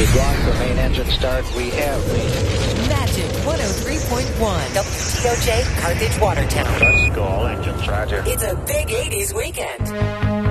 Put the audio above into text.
We've gone for main engine start. We have main engine. Magic 103.1 WTOJ Carthage Watertown. Let's go. All engines, roger. It's a big 80s weekend.